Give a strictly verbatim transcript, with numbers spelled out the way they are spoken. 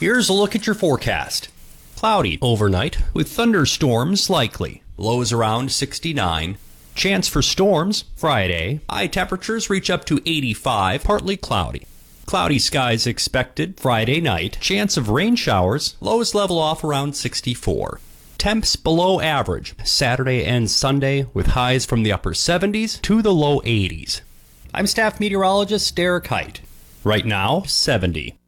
Here's a look at your forecast. Cloudy overnight with thunderstorms likely. Lows around sixty-nine. Chance for storms Friday. High temperatures reach up to eighty-five. Partly cloudy. Cloudy skies expected Friday night. Chance of rain showers. Lows level off around sixty-four. Temps below average Saturday and Sunday with highs from the upper seventies to the low eighties. I'm staff meteorologist Derek Height. Right now, seventy.